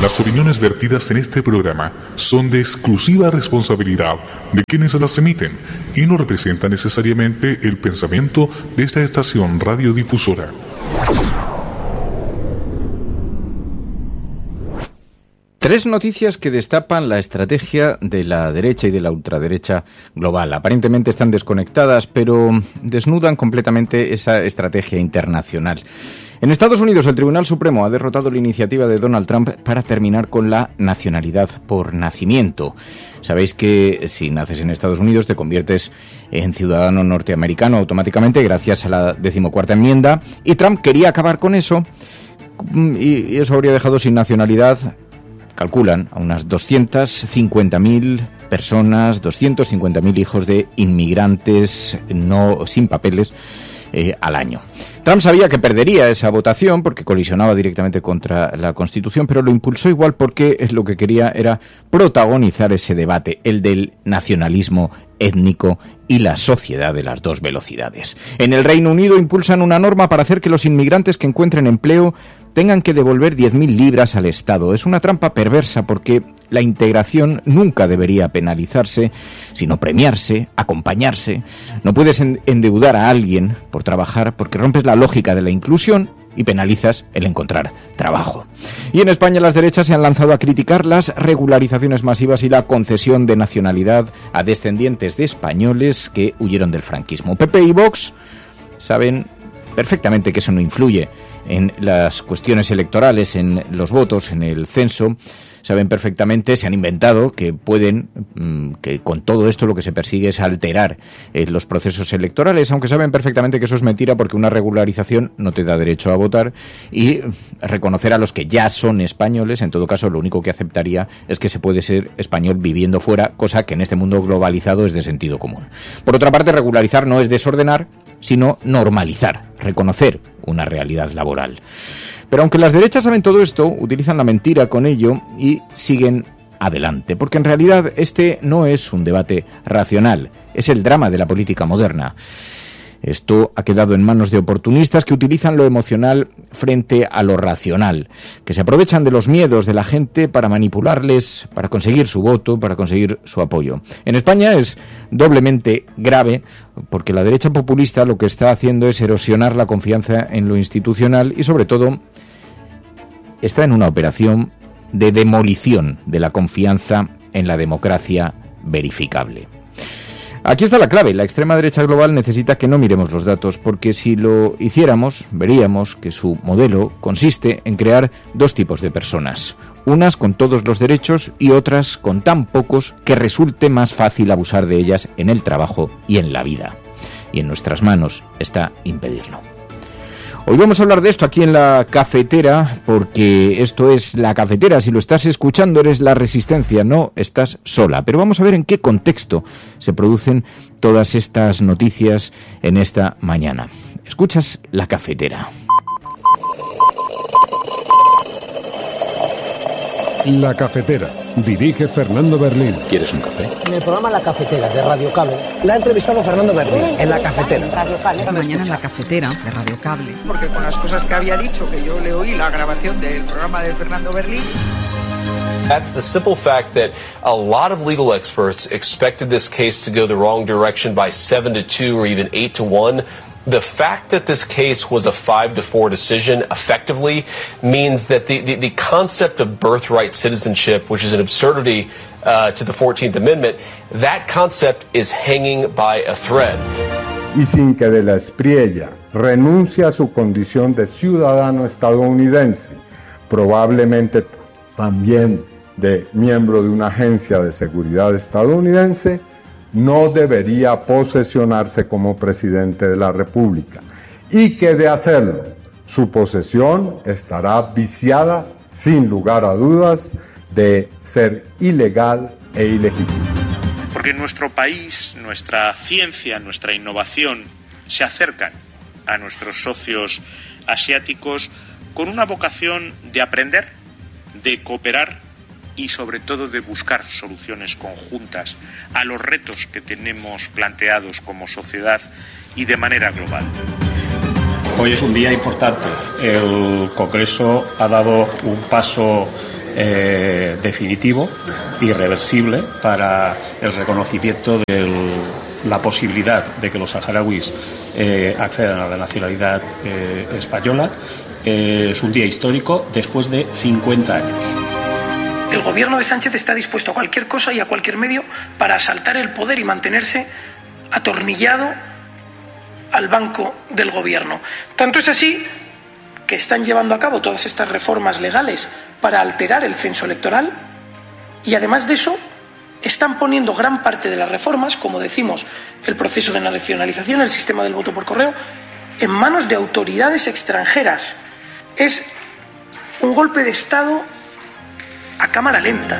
Las opiniones vertidas en este programa son de exclusiva responsabilidad de quienes las emiten y no representan necesariamente el pensamiento de esta estación radiodifusora. Tres noticias que destapan la estrategia de la derecha y de la ultraderecha global. Aparentemente están desconectadas, pero desnudan completamente esa estrategia internacional. En Estados Unidos, el Tribunal Supremo ha derrotado la iniciativa de Donald Trump para terminar con la nacionalidad por nacimiento. Sabéis que si naces en Estados Unidos te conviertes en ciudadano norteamericano automáticamente gracias a la 14ª enmienda, y Trump quería acabar con eso y eso habría dejado sin nacionalidad, calculan, a unas 250.000 personas, 250.000 hijos de inmigrantes sin papeles al año. Trump sabía que perdería esa votación porque colisionaba directamente contra la Constitución, pero lo impulsó igual porque lo que quería era protagonizar ese debate, el del nacionalismo étnico y la sociedad de las dos velocidades. En el Reino Unido impulsan una norma para hacer que los inmigrantes que encuentren empleo tengan que devolver 10.000 libras al Estado. Es una trampa perversa porque la integración nunca debería penalizarse, sino premiarse, acompañarse. No puedes endeudar a alguien por trabajar porque rompes la lógica de la inclusión y penalizas el encontrar trabajo. Y en España las derechas se han lanzado a criticar las regularizaciones masivas y la concesión de nacionalidad a descendientes de españoles que huyeron del franquismo. PP y Vox saben perfectamente que eso no influye en las cuestiones electorales, en los votos, en el censo. Saben perfectamente, se han inventado que pueden, que con todo esto lo que se persigue es alterar los procesos electorales, aunque saben perfectamente que eso es mentira porque una regularización no te da derecho a votar, y reconocer a los que ya son españoles, en todo caso lo único que aceptaría es que se puede ser español viviendo fuera, cosa que en este mundo globalizado es de sentido común. Por otra parte, regularizar no es desordenar, sino normalizar, reconocer una realidad laboral. Pero aunque las derechas saben todo esto, utilizan la mentira con ello y siguen adelante, porque en realidad este no es un debate racional, es el drama de la política moderna. Esto ha quedado en manos de oportunistas que utilizan lo emocional frente a lo racional, que se aprovechan de los miedos de la gente para manipularles, para conseguir su voto, para conseguir su apoyo. En España es doblemente grave porque la derecha populista lo que está haciendo es erosionar la confianza en lo institucional y, sobre todo, está en una operación de demolición de la confianza en la democracia verificable. Aquí está la clave. La extrema derecha global necesita que no miremos los datos, porque si lo hiciéramos, veríamos que su modelo consiste en crear dos tipos de personas. Unas con todos los derechos y otras con tan pocos que resulte más fácil abusar de ellas en el trabajo y en la vida. Y en nuestras manos está impedirlo. Hoy vamos a hablar de esto aquí en La Cafetera, porque esto es La Cafetera. Si lo estás escuchando, eres La Resistencia, no estás sola. Pero vamos a ver en qué contexto se producen todas estas noticias en esta mañana. Escuchas La Cafetera. La Cafetera. Dirige Fernando Berlín. ¿Quieres un café? En el programa La Cafetera de Radio Cable. La ha entrevistado Fernando Berlín en La Cafetera. Esta mañana en La Cafetera de Radio Cable. Porque con las cosas que había dicho, que yo le oí la grabación del programa de Fernando Berlín. That's the simple fact that a lot of legal experts expected this case to go the wrong direction by 7-2 or even 8-1. The fact that this case was a 5-4 decision effectively means that the concept of birthright citizenship, which is an absurdity to the 14th Amendment, that concept is hanging by a thread. Y sin que de la Espriella renuncie a su condición de ciudadano estadounidense, probablemente también de miembro de una agencia de seguridad estadounidense, no debería posesionarse como presidente de la República, y que de hacerlo, su posesión estará viciada, sin lugar a dudas, de ser ilegal e ilegítima. Porque en nuestro país, nuestra ciencia, nuestra innovación se acercan a nuestros socios asiáticos con una vocación de aprender, de cooperar y sobre todo de buscar soluciones conjuntas a los retos que tenemos planteados como sociedad y de manera global. Hoy es un día importante. El Congreso ha dado un paso definitivo, irreversible, para el reconocimiento de la posibilidad de que los saharauis accedan a la nacionalidad española. Es un día histórico después de 50 años. El gobierno de Sánchez está dispuesto a cualquier cosa y a cualquier medio para asaltar el poder y mantenerse atornillado al banco del gobierno. Tanto es así que están llevando a cabo todas estas reformas legales para alterar el censo electoral y además de eso están poniendo gran parte de las reformas, como decimos, el proceso de nacionalización, el sistema del voto por correo, en manos de autoridades extranjeras. Es un golpe de Estado a cámara lenta.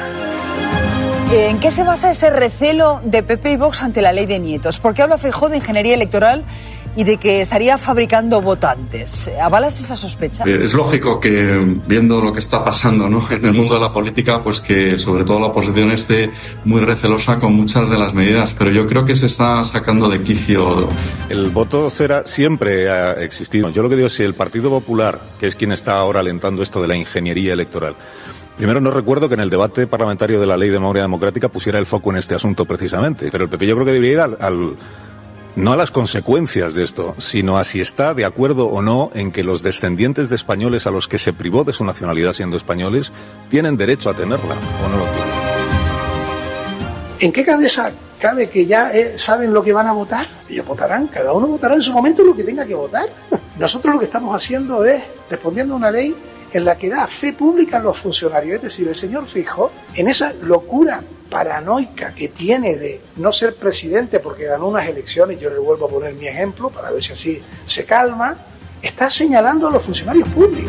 ¿En qué se basa ese recelo de PP y Vox ante la ley de nietos? ¿Por qué habla Feijóo de ingeniería electoral y de que estaría fabricando votantes? ¿Avalas esa sospecha? Es lógico que, viendo lo que está pasando, ¿no?, en el mundo de la política, pues que sobre todo la oposición esté muy recelosa con muchas de las medidas, pero yo creo que se está sacando de quicio. El voto cera siempre ha existido. Yo lo que digo es si el Partido Popular, que es quien está ahora alentando esto de la ingeniería electoral, primero, no recuerdo que en el debate parlamentario de la Ley de Memoria Democrática pusiera el foco en este asunto precisamente, pero el PP yo creo que debería ir no a las consecuencias de esto, sino a si está de acuerdo o no en que los descendientes de españoles a los que se privó de su nacionalidad siendo españoles tienen derecho a tenerla o no lo tienen. ¿En qué cabeza cabe que ya saben lo que van a votar? Ellos votarán, cada uno votará en su momento lo que tenga que votar. Nosotros lo que estamos haciendo es respondiendo a una ley en la que da fe pública a los funcionarios. Es decir, el señor Feijóo, en esa locura paranoica que tiene de no ser presidente porque ganó unas elecciones, yo le vuelvo a poner mi ejemplo para ver si así se calma, está señalando a los funcionarios públicos.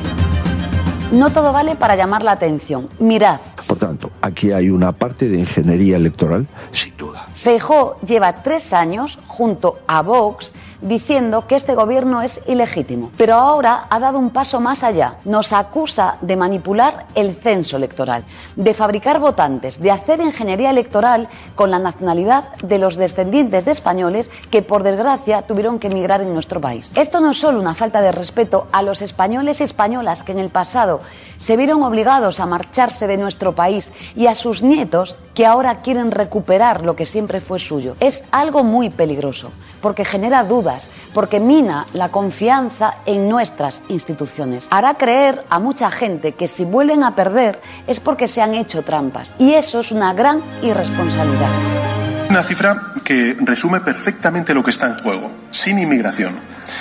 No todo vale para llamar la atención. Mirad. Por tanto, aquí hay una parte de ingeniería electoral, sin duda. Feijóo lleva 3 años junto a Vox diciendo que este gobierno es ilegítimo. Pero ahora ha dado un paso más allá. Nos acusa de manipular el censo electoral, de fabricar votantes, de hacer ingeniería electoral con la nacionalidad de los descendientes de españoles que, por desgracia, tuvieron que emigrar en nuestro país. Esto no es solo una falta de respeto a los españoles y españolas que en el pasado se vieron obligados a marcharse de nuestro país y a sus nietos que ahora quieren recuperar lo que siempre fue suyo. Es algo muy peligroso, porque genera dudas, porque mina la confianza en nuestras instituciones. Hará creer a mucha gente que si vuelven a perder es porque se han hecho trampas, y eso es una gran irresponsabilidad. Una cifra que resume perfectamente lo que está en juego. Sin inmigración,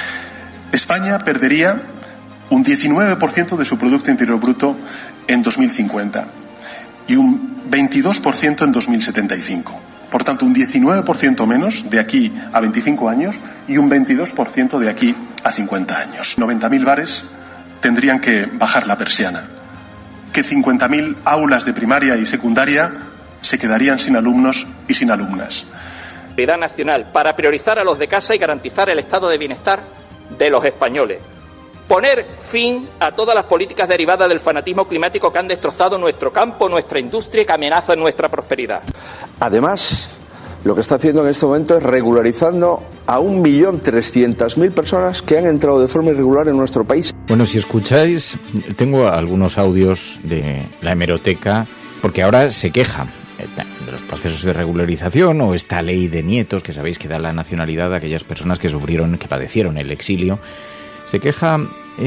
España perdería un 19% de su Producto Interior Bruto en 2050 y un 22% en 2075. Por tanto, un 19% menos de aquí a 25 años y un 22% de aquí a 50 años. 90.000 bares tendrían que bajar la persiana. Que 50.000 aulas de primaria y secundaria se quedarían sin alumnos y sin alumnas. Prioridad nacional para priorizar a los de casa y garantizar el estado de bienestar de los españoles. Poner fin a todas las políticas derivadas del fanatismo climático que han destrozado nuestro campo, nuestra industria y que amenazan nuestra prosperidad. Además, lo que está haciendo en este momento es regularizando a 1.300.000 personas que han entrado de forma irregular en nuestro país. Bueno, si escucháis, tengo algunos audios de la hemeroteca, porque ahora se queja de los procesos de regularización o esta ley de nietos, que sabéis que da la nacionalidad a aquellas personas que padecieron el exilio. Se queja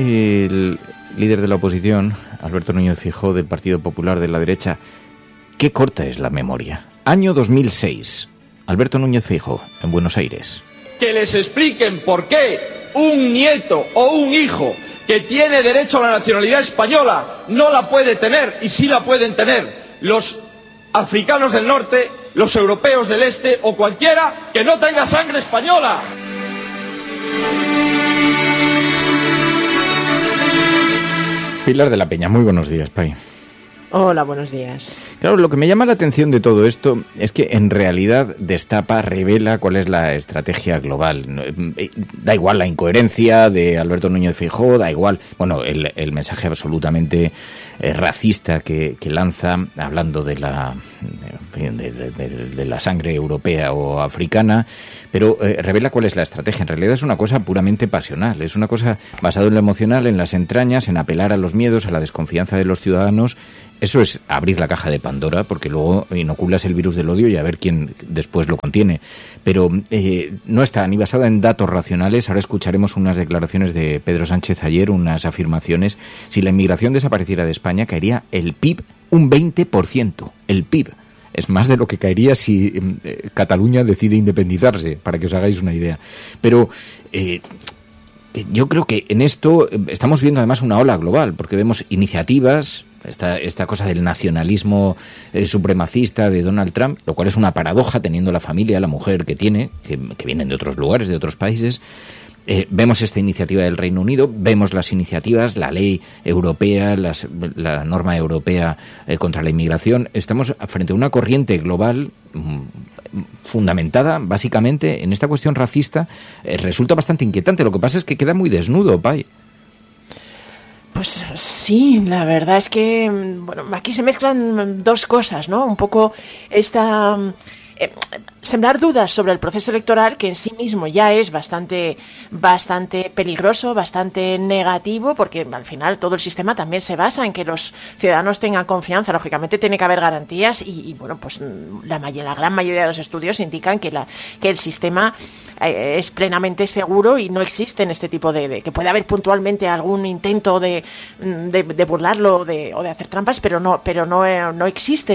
el líder de la oposición, Alberto Núñez Feijóo, del Partido Popular de la derecha. Qué corta es la memoria. Año 2006. Alberto Núñez Feijóo, en Buenos Aires. Que les expliquen por qué un nieto o un hijo que tiene derecho a la nacionalidad española no la puede tener, y sí la pueden tener los africanos del norte, los europeos del este o cualquiera que no tenga sangre española. Pilar de la Peña, muy buenos días, Pai. Hola, buenos días. Claro, lo que me llama la atención de todo esto es que en realidad revela cuál es la estrategia global. Da igual la incoherencia de Alberto Núñez Feijóo, da igual, bueno, el mensaje absolutamente racista que lanza, hablando de la sangre europea o africana, pero revela cuál es la estrategia. En realidad es una cosa puramente pasional, es una cosa basada en lo emocional, en las entrañas, en apelar a los miedos, a la desconfianza de los ciudadanos. Eso es abrir la caja de Pandora, porque luego inoculas el virus del odio y a ver quién después lo contiene. Pero no está ni basada en datos racionales. Ahora escucharemos unas declaraciones de Pedro Sánchez ayer, unas afirmaciones. Si la inmigración desapareciera de España, caería el PIB un 20%. El PIB. Es más de lo que caería si Cataluña decide independizarse, para que os hagáis una idea. Pero yo creo que en esto estamos viendo además una ola global, porque vemos iniciativas, esta cosa del nacionalismo supremacista de Donald Trump, lo cual es una paradoja teniendo la familia, la mujer que tiene, que vienen de otros lugares, de otros países. Vemos esta iniciativa del Reino Unido, vemos las iniciativas, la ley europea, la norma europea contra la inmigración. Estamos frente a una corriente global fundamentada básicamente en esta cuestión racista. Resulta bastante inquietante. Lo que pasa es que queda muy desnudo, Pai. Pues sí, la verdad es que bueno, aquí se mezclan dos cosas, ¿no? Un poco sembrar dudas sobre el proceso electoral, que en sí mismo ya es bastante peligroso, bastante negativo, porque al final todo el sistema también se basa en que los ciudadanos tengan confianza. Lógicamente tiene que haber garantías y bueno, pues la gran mayoría de los estudios indican que el sistema es plenamente seguro y no existen este tipo de que puede haber puntualmente algún intento de burlarlo o de hacer trampas, pero no existe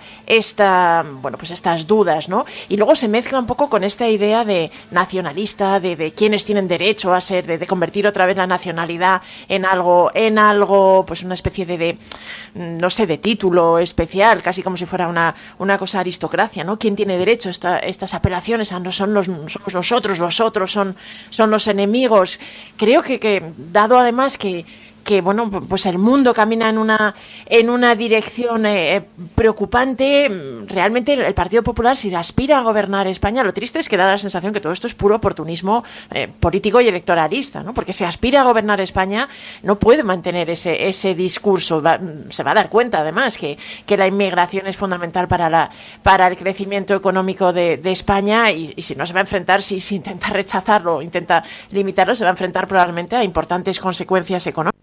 estas dudas, ¿no? Y luego se mezcla un poco con esta idea de nacionalista, de quienes tienen derecho a ser, de convertir otra vez la nacionalidad en algo, pues una especie de título especial, casi como si fuera una cosa aristocracia, ¿no? ¿Quién tiene derecho a estas apelaciones? Somos nosotros, los otros son los enemigos. Creo que dado además que bueno, pues el mundo camina en una dirección preocupante. Realmente el Partido Popular, si aspira a gobernar España, lo triste es que da la sensación que todo esto es puro oportunismo político y electoralista, ¿no? Porque si aspira a gobernar España no puede mantener ese discurso. Se va a dar cuenta además que la inmigración es fundamental para el crecimiento económico de España y si no se va a enfrentar, si intenta rechazarlo, intenta limitarlo, se va a enfrentar probablemente a importantes consecuencias económicas.